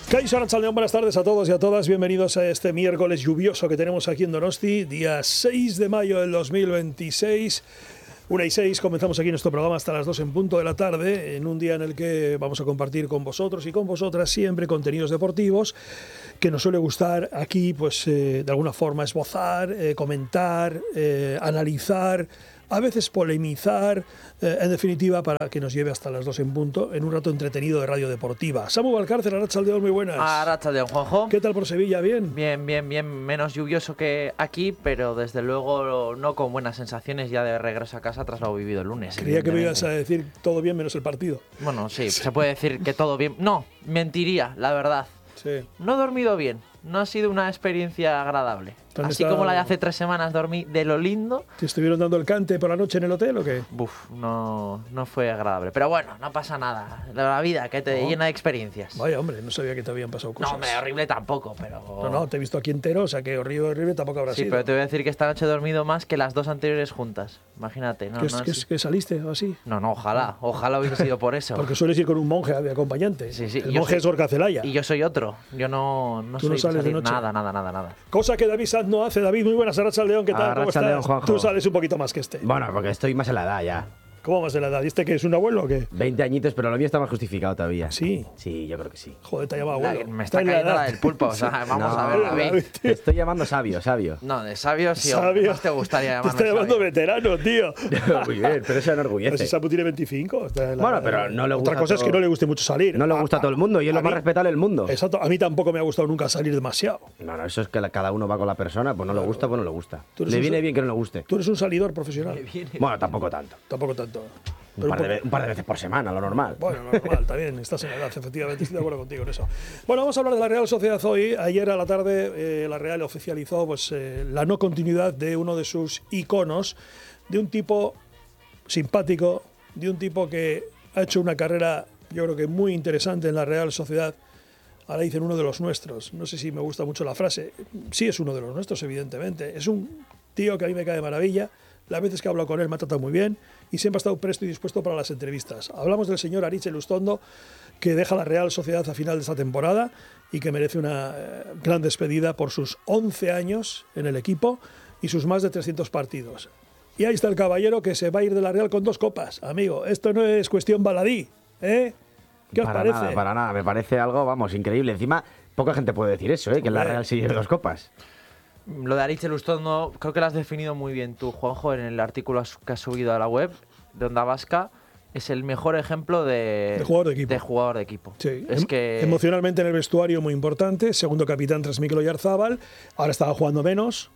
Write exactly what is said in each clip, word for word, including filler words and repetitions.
Kaixo Arratsaldeon, buenas tardes a todos y a todas. Bienvenidos a este miércoles lluvioso que tenemos aquí en Donosti, día seis de mayo del dos mil veintiséis. una y seis, comenzamos aquí nuestro programa hasta las dos en punto de la tarde, en un día en el que vamos a compartir con vosotros y con vosotras siempre contenidos deportivos que nos suele gustar aquí, pues eh, de alguna forma esbozar, eh, comentar, eh, analizar, a veces polemizar, eh, en definitiva, para que nos lleve hasta las dos en punto, en un rato entretenido de radio deportiva. Samu Valcárcel, Arratsaldeon, muy buenas. Arratsaldeon, Juanjo. ¿Qué tal por Sevilla? ¿Bien? Bien, bien, bien. Menos lluvioso que aquí, pero desde luego no con buenas sensaciones ya de regreso a casa tras lo vivido el lunes. Creía que me ibas a decir todo bien menos el partido. Bueno, sí, sí, se puede decir que todo bien. No, mentiría, la verdad. Sí. No he dormido bien. No ha sido una experiencia agradable. Así estado... como la de hace tres semanas dormí de lo lindo. ¿Te estuvieron dando el cante por la noche en el hotel o qué? Buf, no, no fue agradable. Pero bueno, no pasa nada. La vida que te no. llena de experiencias. Vaya, hombre, no sabía que te habían pasado cosas. No, hombre, horrible tampoco, pero... No, no, te he visto aquí entero, o sea que horrible, horrible tampoco habrá sí, sido. Sí, pero te voy a decir que esta noche he dormido más que las dos anteriores juntas. Imagínate, ¿no? ¿Que, no que, es... que saliste o así? No, no, ojalá. Ojalá hubiese sido por eso. Porque sueles ir con un monje de acompañante. Sí, sí. El monje soy... es Gorka Celaya. Y yo soy otro. Yo no, no ¿Tú soy no sales de noche? Nada, nada, nada, nada. Cosa que David Sanz no hace. David, muy buenas. Arratsaldeon, ¿qué tal? ¿Cómo estás? Juanjo. Tú sales un poquito más que este. Bueno, porque estoy más en la edad ya. ¿Cómo más de la edad? ¿Y este que es un abuelo o qué? veinte añitos, pero lo mío está más justificado todavía. ¿Sí? Sí, yo creo que sí. Joder, te ha llamado abuelo. La, me está, está cayendo la del pulpo, o sea, vamos no, a ver, David. David. Te estoy llamando sabio, sabio. No, de sabio sí, sabio. Más te gustaría llamarme Te estoy llamando sabio. veterano, tío. Muy bien, pero eso enorgullece. Pero si Samu tiene veinticinco. La, bueno, pero no le gusta. Otra cosa todo... es que no le guste mucho salir. No le gusta a, a todo el mundo y es lo más respetable del mundo. Exacto. A mí tampoco me ha gustado nunca salir demasiado. No, no, eso es que la, cada uno va con la persona, pues no claro. le gusta, pues no le gusta. Le viene un, bien que no le guste. Tú eres un salidor profesional. Bueno, tampoco tanto. Tampoco tanto. Un par, de, un par de veces por semana, lo normal. Bueno, lo normal, también, estás en edad, efectivamente, estoy de acuerdo contigo en eso. Bueno, vamos a hablar de la Real Sociedad hoy. Ayer a la tarde eh, la Real oficializó pues, eh, la no continuidad de uno de sus iconos, de un tipo simpático, de un tipo que ha hecho una carrera, yo creo que muy interesante en la Real Sociedad. Ahora dicen uno de los nuestros, no sé si me gusta mucho la frase. Sí es uno de los nuestros, evidentemente. Es un tío que a mí me cae de maravilla. Las veces que he hablado con él me ha tratado muy bien y siempre ha estado presto y dispuesto para las entrevistas. Hablamos del señor Aritz Elustondo, que deja la Real Sociedad a final de esta temporada y que merece una eh, gran despedida por sus once años en el equipo y sus más de trescientos partidos. Y ahí está el caballero que se va a ir de la Real con dos copas. Amigo, esto no es cuestión baladí, ¿eh? ¿Qué os para parece? Nada, para nada, me parece algo, vamos, increíble. Encima, poca gente puede decir eso, ¿eh? Que en la Real se lleve dos copas. Lo de Aritz Elustondo creo que lo has definido muy bien tú, Juanjo, en el artículo que has subido a la web de Onda Vasca. Es el mejor ejemplo de, de jugador de equipo. De jugador de equipo. Sí. Es em que... Emocionalmente en el vestuario muy importante, segundo capitán tras Mikel Oyarzábal, ahora estaba jugando menos.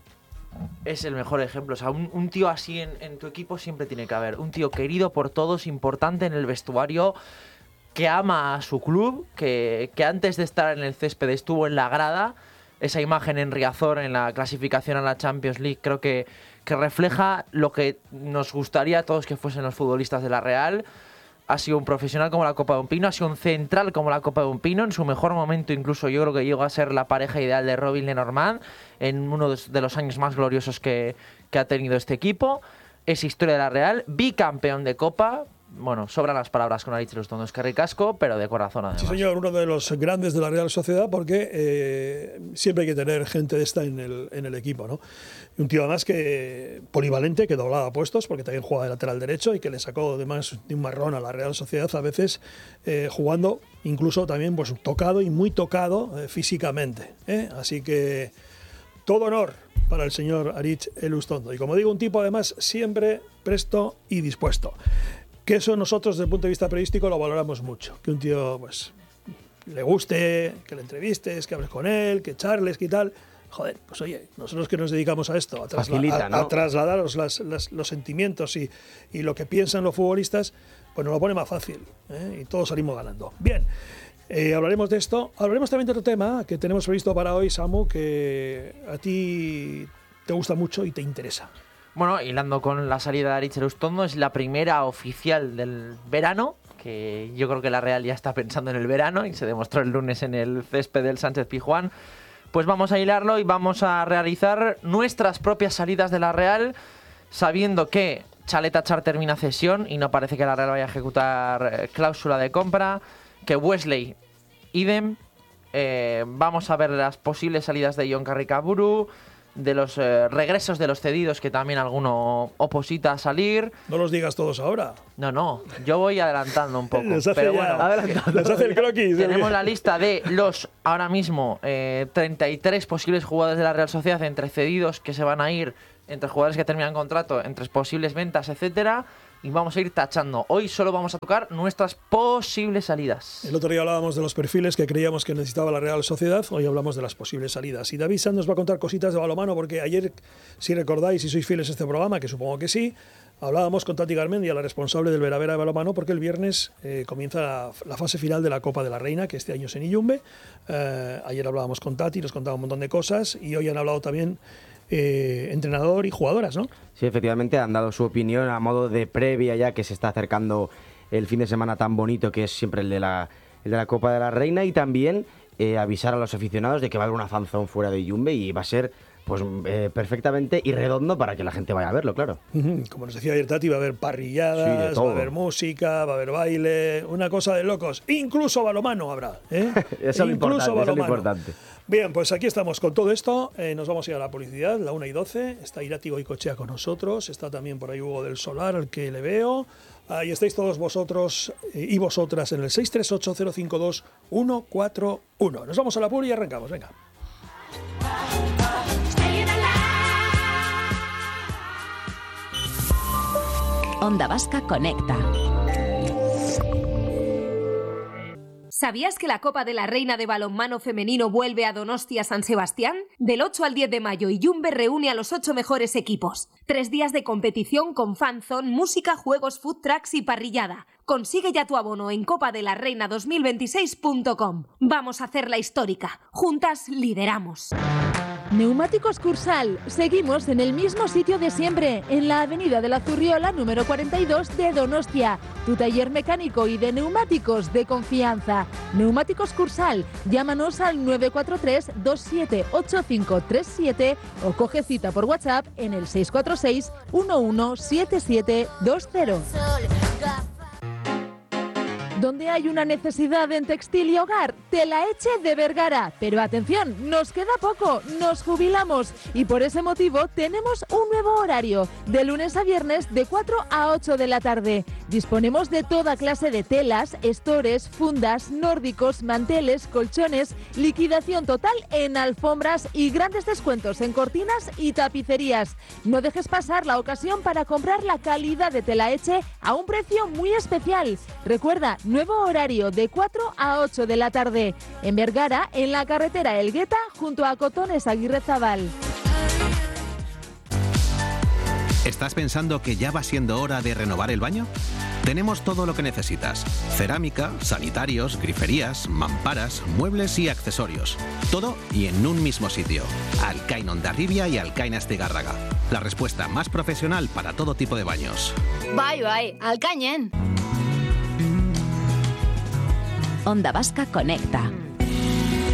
Es el mejor ejemplo. O sea, un, un tío así en, en tu equipo siempre tiene que haber. Un tío querido por todos, importante en el vestuario, que ama a su club, que, que antes de estar en el césped estuvo en la grada. Esa imagen en Riazor, en la clasificación a la Champions League, creo que, que refleja lo que nos gustaría a todos que fuesen los futbolistas de la Real. Ha sido un profesional como la Copa de un Pino, ha sido un central como la Copa de un Pino. En su mejor momento incluso yo creo que llegó a ser la pareja ideal de Robin Lenormand en uno de los años más gloriosos que, que ha tenido este equipo. Es historia de la Real, bicampeón de Copa. Bueno, sobran las palabras con Aritz Elustondo, es que ricasco, pero de corazón además. Sí, señor, uno de los grandes de la Real Sociedad, porque eh, siempre hay que tener gente de esta en el, en el equipo, ¿no? Y un tío además que polivalente, que doblaba puestos, porque también juega de lateral derecho y que le sacó además de un marrón a la Real Sociedad a veces eh, jugando, incluso también pues tocado y muy tocado eh, físicamente, ¿eh? Así que todo honor para el señor Aritz Elustondo. Y como digo, un tipo además siempre presto y dispuesto. Que eso nosotros desde el punto de vista periodístico lo valoramos mucho. Que un tío pues le guste, que le entrevistes, que hables con él, que charles, que tal. Joder, pues oye, nosotros que nos dedicamos a esto, a, trasla Facilita, a, ¿no? a trasladaros las, las, los sentimientos y, y lo que piensan los futbolistas, pues nos lo pone más fácil, ¿eh? Y todos salimos ganando. Bien, eh, hablaremos de esto. Hablaremos también de otro tema que tenemos previsto para hoy, Samu, que a ti te gusta mucho y te interesa. Bueno, hilando con la salida de Aritz Elustondo, es la primera oficial del verano, que yo creo que la Real ya está pensando en el verano y se demostró el lunes en el césped del Sánchez Pizjuán. Pues vamos a hilarlo y vamos a realizar nuestras propias salidas de la Real, sabiendo que Chaleta Char termina cesión y no parece que la Real vaya a ejecutar cláusula de compra, que Wesley idem, Eh, vamos a ver las posibles salidas de Jon Carricaburu, de los eh, regresos de los cedidos, que también alguno oposita a salir. No los digas todos ahora. No, no, yo voy adelantando un poco. Les hace pero ya- bueno, adelantando. les hace el croquis. tenemos la lista de los, ahora mismo, eh, treinta y tres posibles jugadores de la Real Sociedad, entre cedidos que se van a ir, entre jugadores que terminan contrato, entre posibles ventas, etcétera. Y vamos a ir tachando. Hoy solo vamos a tocar nuestras posibles salidas. El otro día hablábamos de los perfiles que creíamos que necesitaba la Real Sociedad, hoy hablamos de las posibles salidas. Y David Sanz nos va a contar cositas de balonmano, porque ayer, si recordáis, si sois fieles a este programa, que supongo que sí, hablábamos con Tati Garmendia, la responsable del Vera Vera de balonmano, porque el viernes eh, comienza la, la fase final de la Copa de la Reina, que este año es en Iyumbe. Eh, ayer hablábamos con Tati, nos contaba un montón de cosas, y hoy han hablado también eh, entrenador y jugadoras, ¿no? Sí, efectivamente, han dado su opinión a modo de previa, ya que se está acercando el fin de semana tan bonito que es siempre el de la, el de la Copa de la Reina, y también eh, avisar a los aficionados de que va a haber una fanzón fuera de Iyumbe y va a ser pues eh, perfectamente y redondo para que la gente vaya a verlo, claro. Ujú, como nos decía ayer Tati, va a haber Sí, parrilladas, de todo. va a haber música, va a haber baile, una cosa de locos. Incluso balomano habrá, ¿eh? Eso es lo importante, eso es lo importante. Bien, pues aquí estamos con todo esto. Eh, nos vamos a ir a la publicidad, la una y doce. Está Irati Goicoechea con nosotros. Está también por ahí Hugo del Solar, al que le veo. Ahí estáis todos vosotros eh, y vosotras en el seis tres ocho cero cinco dos uno cuatro uno. Nos vamos a la publi y arrancamos, venga. Onda Vasca Conecta. ¿Sabías que la Copa de la Reina de Balonmano Femenino vuelve a Donostia San Sebastián? Del ocho al diez de mayo, Iyumbe reúne a los ocho mejores equipos. Tres días de competición con fanzone, música, juegos, food trucks y parrillada. Consigue ya tu abono en copa de la reina dos mil veintiséis punto com. Vamos a hacerla histórica. Juntas lideramos. Neumáticos Cursal. Seguimos en el mismo sitio de siempre, en la avenida de la Zurriola número cuarenta y dos de Donostia. Tu taller mecánico y de neumáticos de confianza. Neumáticos Cursal. Llámanos al nueve cuatro tres, dos siete ocho cinco tres siete o coge cita por WhatsApp en el seis cuatro seis, uno uno siete siete dos cero. Donde hay una necesidad en textil y hogar, Telaeche de Vergara. Pero atención, nos queda poco, nos jubilamos y por ese motivo tenemos un nuevo horario, de lunes a viernes de cuatro a ocho de la tarde. Disponemos de toda clase de telas, estores, fundas, nórdicos, manteles, colchones, liquidación total en alfombras y grandes descuentos en cortinas y tapicerías. No dejes pasar la ocasión para comprar la calidad de Telaeche a un precio muy especial. Recuerda, nuevo horario de cuatro a ocho de la tarde. En Vergara, en la carretera Elgueta, junto a Cotones Aguirrezabal. ¿Estás pensando que ya va siendo hora de renovar el baño? Tenemos todo lo que necesitas. Cerámica, sanitarios, griferías, mamparas, muebles y accesorios. Todo y en un mismo sitio. Alcain Hondarribia y Alcain Astigarraga. La respuesta más profesional para todo tipo de baños. Bai, bai, alkainen. Onda Vasca Conecta.